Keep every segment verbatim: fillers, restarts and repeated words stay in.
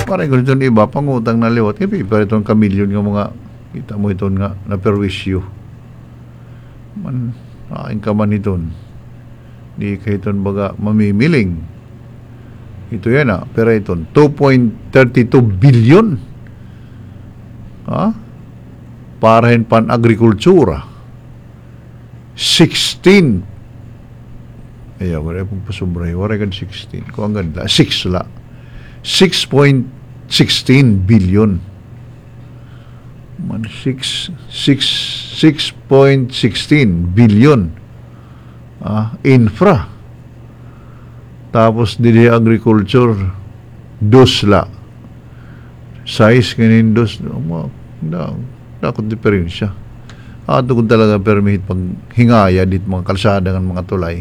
Parang kung itong iba, pangutang na liwat, kaya pero itong kamilyon ng mga, kita mo ito nga, na perwisyo. Man, aking ka man ito. Di ka ito baga mamimiling. Ito yan ah, pero ito, two point three two billion. Ha? Parahin pan agrikultura. sixteen. Ayaw, wala pong pasubray. Wala kan sixteen. Kung ang ganda, six la. six point one six billion. Man, six, six, six point one six billion. Ah, infra. Tapos, dili agriculture, dos la. Size, ganin dos. Da, dakot diferensya. Ah, ito kung talaga permit pag hingaya dit mga kalsada ng mga tulay.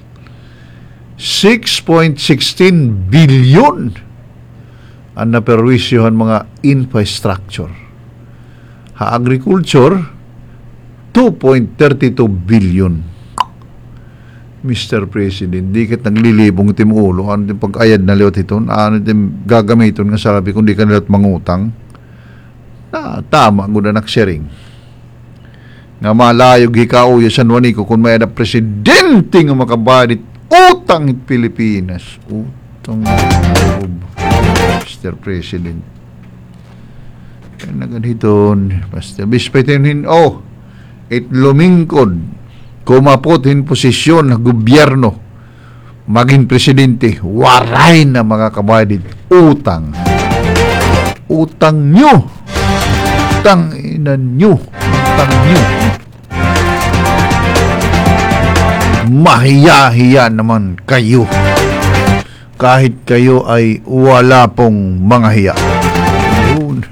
six point one six billion ang naperwisyohan mga infrastructure. Ha agriculture, two point three two billion. Mister President, di kat naglilibong timulo, ano din pag-ayad na liwat ito, ano din gagamiton nga sabi kung di ka nilat mangutang, na tama, guna naksering. Nga malayog hikao yung San Juanico kung may na presidente nga makabadit utang in Pilipinas. Utang Mister President. Kaya na ganito, basta bispetinin, oh, it lumingkod, kumapotin posisyon ng gobyerno, maging presidente, waray na mga kabadid, utang. Utang nyo. Utang ina nyo. Utang nyo. Mahiya-hiya naman kayo. Kahit kayo ay wala pong mga hiya. Yun.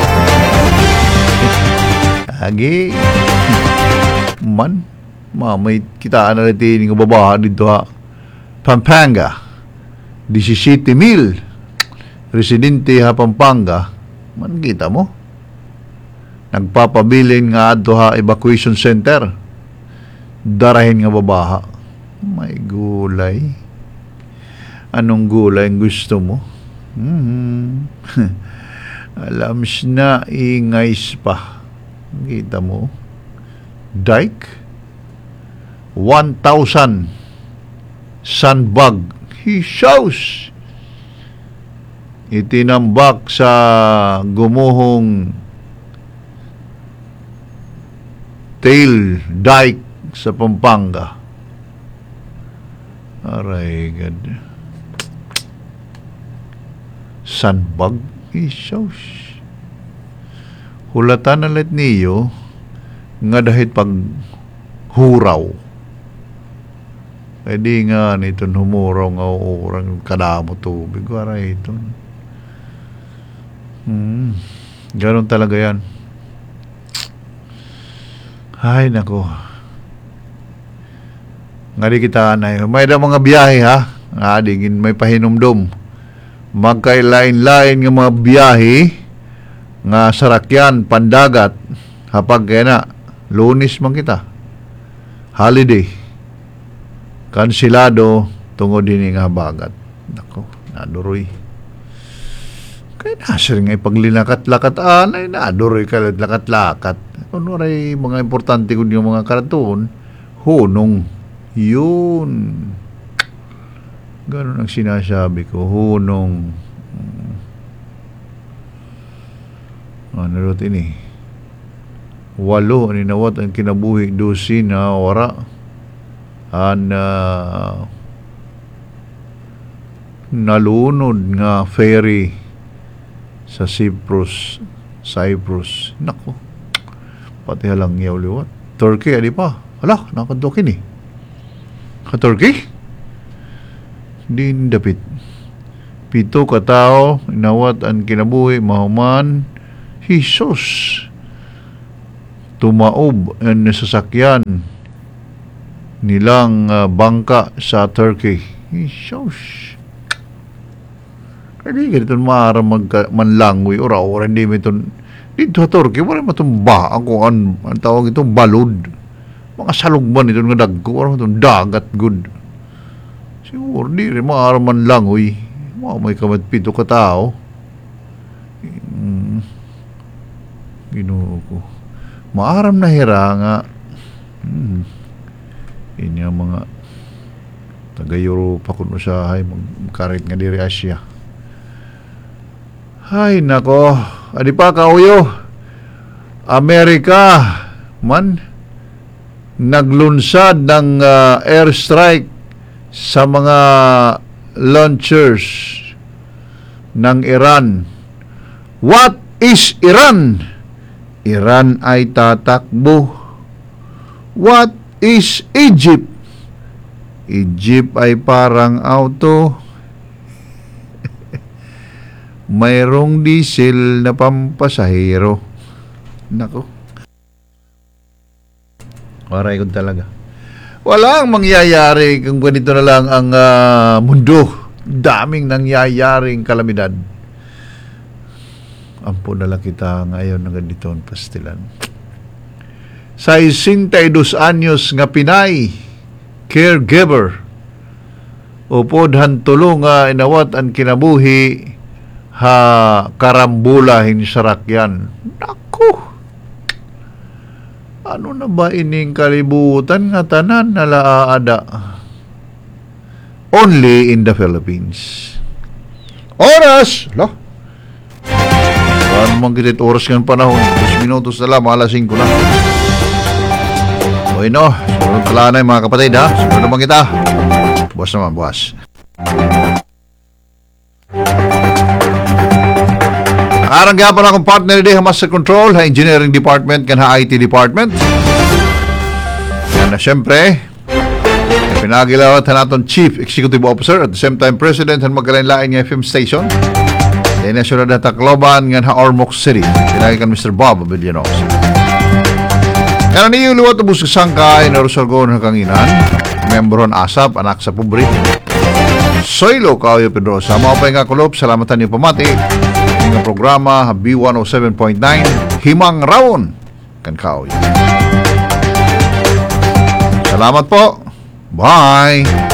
Agi. Man. Mamay kitaan na natin yung babaha dito ha. Pampanga. seventeen mil. Residente ha Pampanga. Man kita mo. Nagpapabilin nga ato ha evacuation center. Darahin nga babaha. May gulay. Anong gulay ang gusto mo? Hmm. Alam na ingay pa. Kita mo. Dike. one thousand sandbag. Hisaus. Itinambak sa gumuhong tail dike sa Pampanga. Aray, God. Sandbag? Hisaus. Hulatan na let niyo nga dahil pag huraw. Eh di nga nito humuraw nga orang kadamo tubig. Aray ito. Hmm. Ganon talaga yan. Ay, nako. Nga di kita na may da mga biyahe ha. Nga digin may pahinumdum. Magkailain-lain nga mga biyahe nga sarakyan, pandagat. Hapag kaya na, Lunis man kita. Holiday. Kansilado tungod din nga bagat. Nako, naduroy. Kaya nasir nga ipaglinakat-lakat anay, naduroy ka lakat-lakat. Ano ray mga importante kun yung mga karatoon, hunong. Yun. Ganun ang sinasabi ko, hunong. Ano rin ini? Walo, aninawat ang kinabuhi dosi na wara. An uh, nalunod nga ferry sa Cyprus. Cyprus. Nako. Pati halang yaw liwat. Turkey, adi pa. Hala, nakadokin eh. Ka Turkey? Din dapit. Pito ka tao, inawat ang kinabuhi, mahuman, Hisos. Tumaob ang nasasakyan nilang uh, bangka sa Turkey. Hisos. Kaya ganito maaaram manlangoy or or hindi mo ito dito sa Turkey, wala matumba ako an, ang tawag ito, balod. Mga salugban ito nga dagko, wala itong dagat good. Siguro, di rin maaraman lang, uy. Mga may kamat pito ka tao. Ginoo ko. Maaram na hira nga. Hmm. Inya mga taga-Europa kuno sa hay magkarit nga diri Asia. Hay nako, adi pa kauyo. Amerika man naglunsad ng uh, airstrike sa mga launchers ng Iran. What is Iran? Iran ay tatakbo. What is Egypt? Egypt ay parang auto. Mayroong diesel na pampasahero. Nako. Waray ko talaga. Walang mangyayari kung ganito na lang ang uh, mundo. Daming nangyayaring kalamidad. Ampo na lang kita ngayon ng ganito ang pastilan. Sa sixty-two anyos nga Pinay caregiver upod hantulo nga inawat ang kinabuhi ha karambula hinsarakyan. Naku, ano na ba ining kalibutan nga tanan nalaaada? Only in the Philippines. Oras! Lo? Ano mang kitit oras ng panahon? two minutos na lang, alas five na. Bueno, sunod pala na yung mga kapatid ha. Sunod naman kita. Buwas naman, buwas. Nakarang gapon akong partner di hamas sa control, ha engineering department, kan ha I T department. Yan na syempre, pinagilawat ha naton chief executive officer at the same time president han magkalain-lain ng F M station. Yan na syunod na Tacloban nga ha Ormoc City. Pinagikan Mister Bob Villanos. Yan niyo liwat ubos sa sangkay na Rosalgon ng Kanginan. Membron Asap, anak sa Pubri. Soylo, Kauyo Pedrosa. Mga pa nga kulop, salamatan niyo pamati. Yung programa B one oh seven point nine, Himang Rawon. Kan Kauyo. Salamat po. Bye.